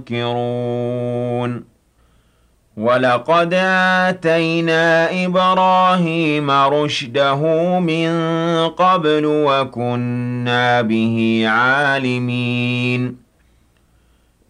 ينكرون وَلَقَدْ آتَيْنَا إِبْرَاهِيمَ رُشْدَهُ مِن قَبْلُ وَكُنَّا بِهِ عَالِمِينَ